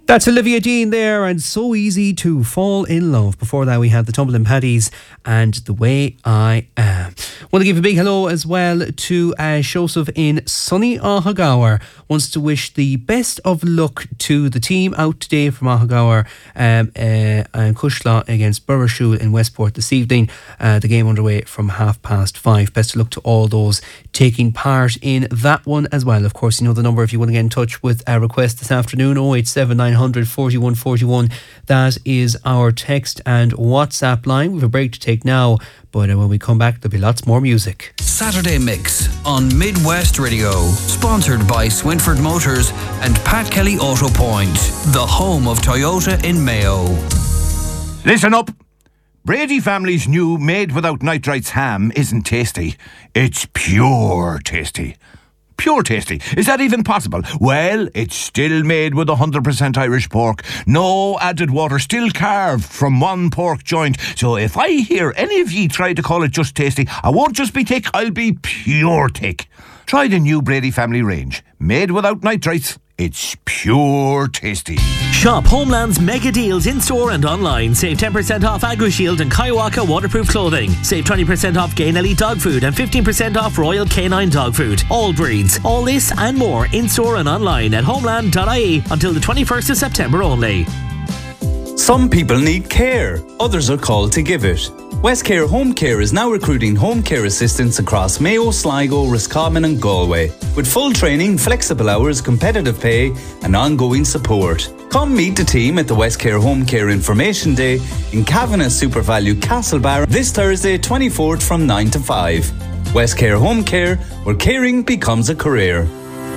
That's Olivia Dean there, and So Easy to Fall in Love. Before that, we had the Tumbling Paddies and The Way I Am. Want to give a big hello as well to Joseph in sunny Ahagaur. Wants to wish the best of luck to the team out today from Ahagaur and Cushla against Burrishoole in Westport this evening. The game underway from 5:30. Best of luck to all those taking part in that one as well. Of course, you know the number if you want to get in touch with a request this afternoon, 087 900 41 41. That is our text and WhatsApp line. We have a break to take now, but when we come back, there'll be lots more music. Saturday Mix on Midwest Radio, sponsored by Swinford Motors and Pat Kelly Auto Point, the home of Toyota in Mayo. Listen up. Brady family's new made without nitrites ham isn't tasty. It's pure tasty. Pure tasty. Is that even possible? Well, it's still made with 100% Irish pork. No added water, still carved from one pork joint. So if I hear any of ye try to call it just tasty, I won't just be thick, I'll be pure thick. Try the new Brady family range. Made without nitrites. It's pure tasty. Shop Homeland's mega deals in store and online. Save 10% off AgriShield and Kaiwaka waterproof clothing. Save 20% off Gain Elite dog food and 15% off Royal Canine dog food. All breeds. All this and more in store and online at homeland.ie until the 21st of September only. Some people need care, others are called to give it. Westcare Home Care is now recruiting home care assistants across Mayo, Sligo, Roscommon and Galway, with full training, flexible hours, competitive pay and ongoing support. Come meet the team at the Westcare Home Care Information Day in Kavanagh SuperValue Castlebar this Thursday 24th from 9 to 5. Westcare Home Care, where caring becomes a career.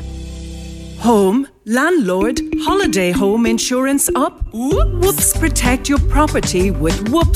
Home, landlord, holiday home insurance up? Whoops, protect your property with Whoops